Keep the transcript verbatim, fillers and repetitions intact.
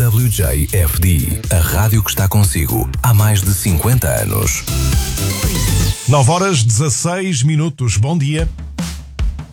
W J F D, a rádio que está consigo há mais de cinquenta anos. nove horas dezasseis minutos. Bom dia.